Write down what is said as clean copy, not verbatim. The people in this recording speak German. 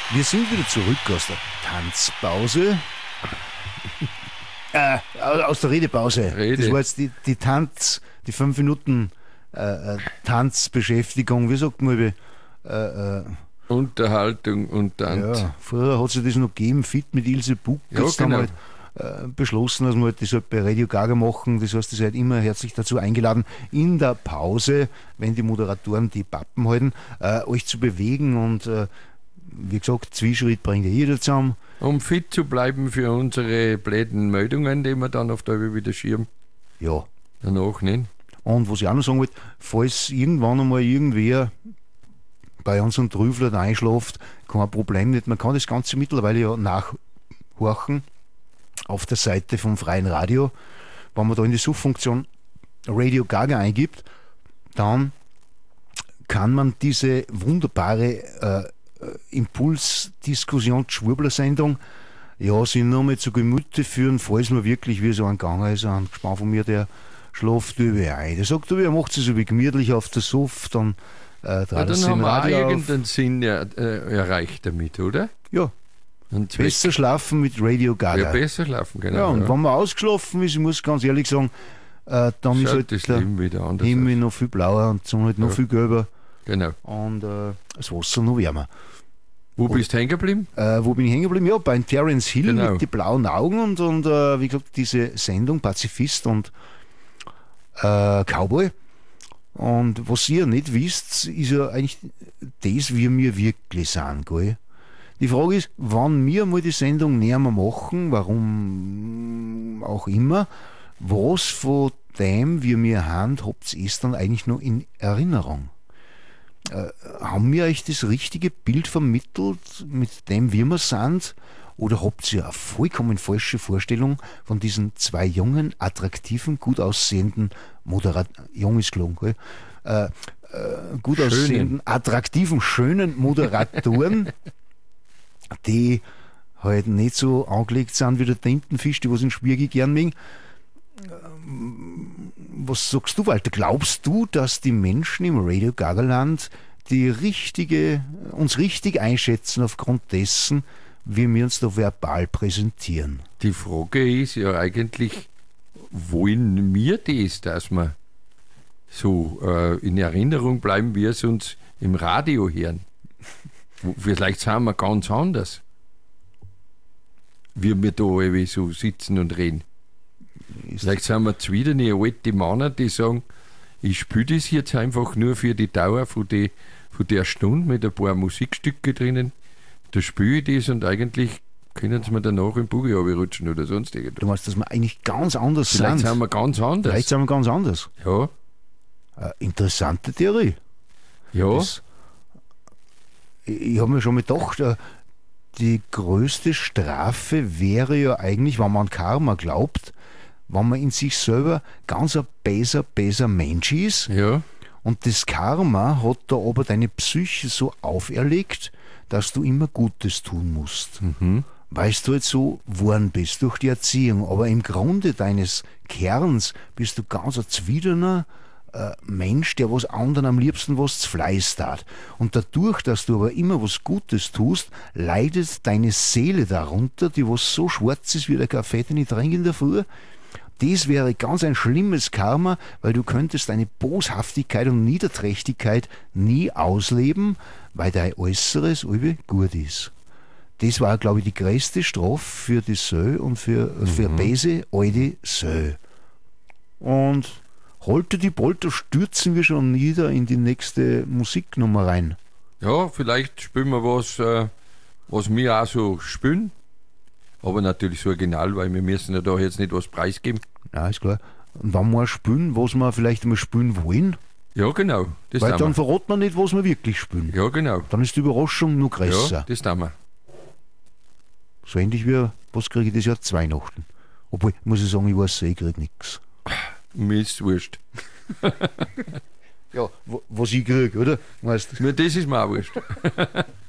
Wir sind wieder zurück aus der Tanzpause. Aus der Redepause. Das war jetzt die 5 Minuten Tanzbeschäftigung. Wie sagt man? Unterhaltung und Tanz. Ja, früher hat es das noch gegeben, Fit mit Ilse Buck. Ja, Jetzt genau. haben wir beschlossen, dass wir halt das halt bei Radio Gaga machen. Das heißt, ihr seid immer herzlich dazu eingeladen, in der Pause, wenn die Moderatoren die Pappen halten, euch zu bewegen und wie gesagt, Zwischenschritt bringt ja jeder zusammen. Um fit zu bleiben für unsere bläden Meldungen, die wir dann auf der wieder schirmen. Ja. Danach, nicht? Und was ich auch noch sagen wollte, falls irgendwann einmal irgendwer bei unseren Trüffler einschläft, kein Problem nicht. Man kann das Ganze mittlerweile ja nachhorchen auf der Seite vom Freien Radio. Wenn man da in die Suchfunktion Radio Gaga eingibt, dann kann man diese wunderbare Impuls-Diskussions-Schwurbler-Sendung sich nochmal zu Gemüte führen, falls man wirklich wie so ein Ganger ist, ein Gespann von mir, der schläft über ein. Der sagt, er macht sich so wie gemütlich auf der Sof, dann dann haben wir auch irgendeinen Sinn erreicht damit, oder? Ja. Besser schlafen mit Radio Gaga. Ja, besser schlafen, genau. Ja, und wenn man ausgeschlafen ist, ich muss ganz ehrlich sagen, dann schaut ist halt das der Leben wieder anders Himmel aus. noch viel blauer und die Sonne halt noch viel gelber. Genau. Und das Wasser noch wärmer. Wo bist du hängen geblieben? Wo bin ich hängen geblieben? Ja, bei Terence Hill Genau. mit den blauen Augen und wie gesagt, diese Sendung Pazifist und Cowboy. Und was ihr nicht wisst, ist ja eigentlich das, wie wir wirklich sind, gell? Die Frage ist, wann wir mal die Sendung näher machen, warum auch immer, was von dem, wie wir haben, habt ihr dann eigentlich noch in Erinnerung? Haben wir euch das richtige Bild vermittelt, mit dem, wie wir sind? Oder habt ihr eine vollkommen falsche Vorstellung von diesen zwei jungen, attraktiven, gut aussehenden jung ist gelungen, gell? Gut aussehenden, attraktiven, schönen Moderatoren, die halt nicht so angelegt sind wie der Tintenfisch, die was in Schwierige gern mögen. Was sagst du, Walter? Glaubst du, dass die Menschen im Radio Gaga-Land uns richtig einschätzen aufgrund dessen, wie wir uns da verbal präsentieren? Die Frage ist ja eigentlich, wollen wir das, dass wir so in Erinnerung bleiben, wie es uns im Radio hören? Vielleicht sind wir ganz anders, wie wir da irgendwie so sitzen und reden. Vielleicht sind wir wieder eine alte Männer, die sagen, ich spiele das jetzt einfach nur für die Dauer von der Stunde mit ein paar Musikstücke drinnen. Da spiele ich das und eigentlich können sie mir danach im Buggy rutschen oder sonst irgendwas. Du meinst, dass wir eigentlich ganz anders sind? Vielleicht sind wir ganz anders. Vielleicht sind wir ganz anders. Ja. Interessante Theorie. Ja. Ich habe mir schon mal gedacht, die größte Strafe wäre ja eigentlich, wenn man an Karma glaubt, wenn man in sich selber ganz ein besser Mensch ist. Ja. Und das Karma hat da aber deine Psyche so auferlegt, dass du immer Gutes tun musst. Weil du jetzt so geworden bist durch die Erziehung. Aber im Grunde deines Kerns bist du ganz ein zwiderner Mensch, der was anderen am liebsten was zu Fleiß tat. Und dadurch, dass du aber immer was Gutes tust, leidet deine Seele darunter, die was so schwarz ist wie der Kaffee, den ich trinke in der Früh. Das wäre ganz ein schlimmes Karma, weil du könntest deine Boshaftigkeit und Niederträchtigkeit nie ausleben, weil dein Äußeres alle gut ist. Das war, glaube ich, die größte Strafe für die Söh und für böse alte Söh. Und Holter die Polter stürzen wir schon nieder in die nächste Musiknummer rein. Ja, vielleicht spielen wir was wir auch so spielen. Aber natürlich so original, weil wir müssen ja da jetzt nicht was preisgeben. Ja, ist klar. Und wenn wir spielen, was wir vielleicht einmal spielen wollen, ja, genau. Das weil dann wir. verraten wir nicht, was wir wirklich spielen. Ja, genau. Dann ist die Überraschung noch größer. Ja, das tun wir. So ähnlich wie, was kriege ich das Jahr zu Weihnachten? Obwohl, muss ich sagen, ich weiß, ich kriege nichts. Mir ist wurscht. Ja, was ich kriege, oder? Weißt du? Das ist mir auch wurscht.